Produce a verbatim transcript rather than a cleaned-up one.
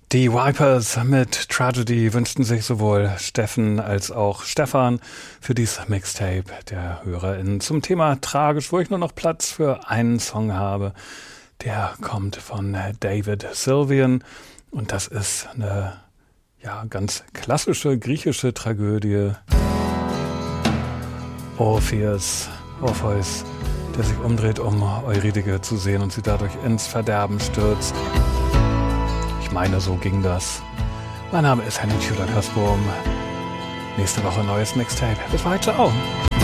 Die Vipers mit Tragedy wünschten sich sowohl Steffen als auch Stefan für dieses Mixtape der HörerInnen zum Thema tragisch, wo ich nur noch Platz für einen Song habe. Der kommt von David Sylvian und das ist eine ja, ganz klassische griechische Tragödie. Orpheus, Orpheus, der sich umdreht, um Eurydike zu sehen und sie dadurch ins Verderben stürzt. Ich meine, so ging das. Mein Name ist Henning Schüler-Kasbohm. Nächste Woche neues Mixtape. Bis bald, ciao.